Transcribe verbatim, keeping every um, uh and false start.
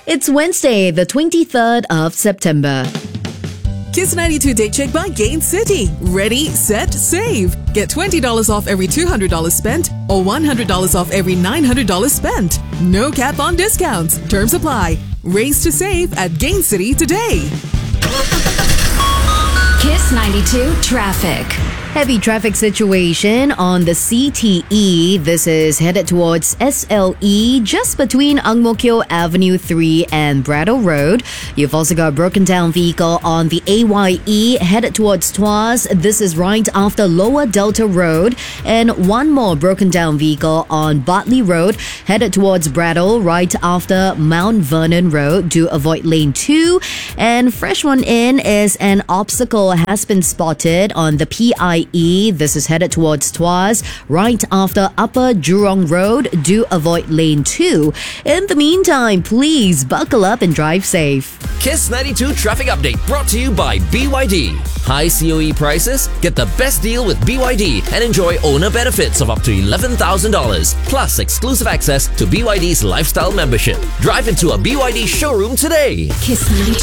It's Wednesday, the twenty-third of September. Kiss ninety-two Date Check by Gain City. Ready, set, save. Get twenty dollars off every two hundred dollars spent or one hundred dollars off every nine hundred dollars spent. No cap on discounts. Terms apply. Race to save at Gain City today. Kiss ninety-two Traffic. Heavy traffic situation on the C T E. This is headed towards S L E just between Ang Mo Kio Avenue three and Brattle Road. You've also got a broken down vehicle on the A Y E headed towards Tuas. This is right after Lower Delta Road. And one more broken down vehicle on Bartley Road headed towards Brattle right after Mount Vernon Road. Do avoid lane two. And fresh one in is an obstacle has been spotted on the P I E. This is headed towards Tuas right after Upper Jurong Road. Do avoid lane two. In the meantime, please buckle up and drive safe. Kiss ninety-two Traffic Update brought to you by B Y D. High C O E prices? Get the best deal with B Y D and enjoy owner benefits of up to eleven thousand dollars plus exclusive access to B Y D's lifestyle membership. Drive into a B Y D showroom today. Kiss ninety-two.